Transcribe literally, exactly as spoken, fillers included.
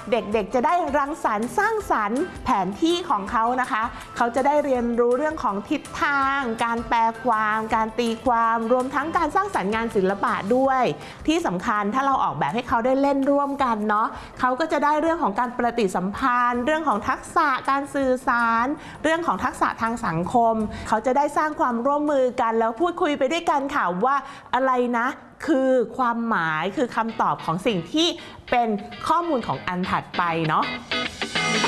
เด็กๆจะได้รังสรรค์สร้างสรรค์แผนที่ของเขานะคะเขาจะได้เรียนรู้เรื่องของทิศทางการแปลความการตีความรวมทั้งการสร้างสรรค์งานศิลปะด้วยที่สำคัญถ้าเราออกแบบให้เขาได้เล่นร่วมกันเนาะเขาก็จะได้เรื่องของการปฏิสัมพันธ์เรื่องของทักษะการสื่อสารเรื่องของทักษะทางสังคมเขาจะได้สร้างความร่วมมือกันแล้วพูดคุยไปด้วยกันค่ะว่าอะไรนะคือความหมายคือคำตอบของสิ่งที่เป็นข้อมูลของอันถัดไปเนาะ